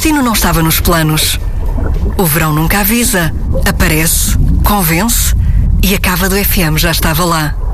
destino não estava nos planos. O verão nunca avisa, aparece, convence e a cava do FM já estava lá.